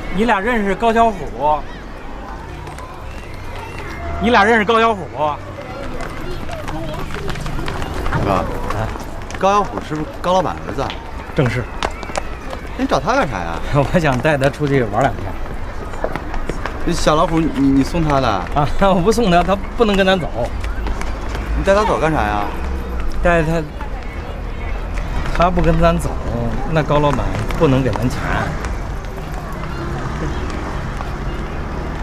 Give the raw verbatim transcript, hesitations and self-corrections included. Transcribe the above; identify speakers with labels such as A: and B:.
A: 你俩认识高小虎不？你俩认识高小虎不？
B: 哥，哎，高小虎是不是高老板儿子？
A: 正是。
B: 你找他干啥呀？
A: 我想带他出去玩两天。
B: 小老虎，你你送他的？
A: 啊，我不送他，他不能跟咱走。
B: 你带他走干啥呀？
A: 带他，他不跟咱走，那高老板不能给咱钱。